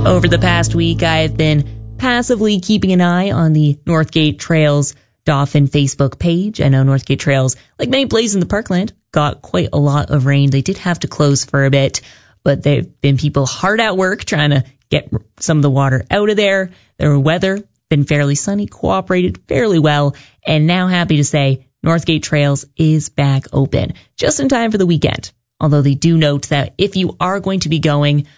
Over the past week, I have been passively keeping an eye on the Northgate Trails Dauphin Facebook page. I know Northgate Trails, like many places in the parkland, got quite a lot of rain. They did have to close for a bit, but they've been people hard at work trying to get some of the water out of there. Their weather been fairly sunny, cooperated fairly well, and now happy to say Northgate Trails is back open just in time for the weekend. Although they do note that if you are going to be going,